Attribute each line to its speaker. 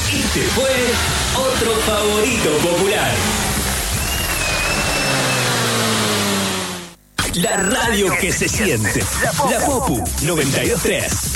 Speaker 1: Este fue otro favorito popular. La radio que se siente. La Popu 92.3.